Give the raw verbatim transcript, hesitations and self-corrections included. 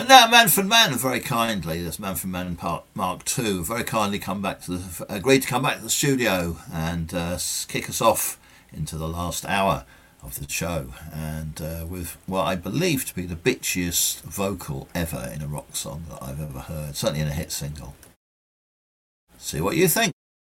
now Manfred Mann very kindly, that's Manfred Mann Part Mark Two, very kindly come back to the, agreed to come back to the studio and uh, kick us off into the last hour of the show, and uh, with what I believe to be the bitchiest vocal ever in a rock song that I've ever heard, certainly in a hit single. See what you think.